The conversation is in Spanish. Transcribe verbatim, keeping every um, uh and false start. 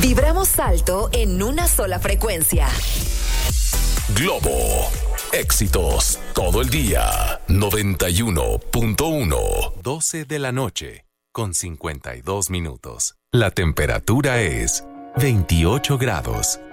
Vibramos alto en una sola frecuencia. Globo. Éxitos todo el día. noventa y uno punto uno. doce de la noche con cincuenta y dos minutos. La temperatura es veintiocho grados.